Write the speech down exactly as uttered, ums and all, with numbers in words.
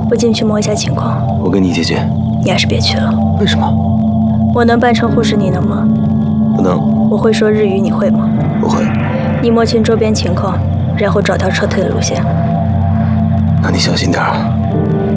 我进去摸一下情况。 我跟你解决。 你还是别去了。 为什么？ 我能扮成护士，你能吗？ 不能。 我会说日语，你会吗？ 不会。 你摸清周边情况，然后找条撤退的路线。 那你小心点啊。